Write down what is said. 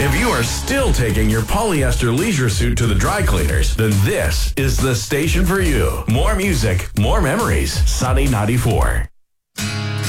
If you are still taking your polyester leisure suit to the dry cleaners, then this is the station for you. More music, more memories. Sunny 94.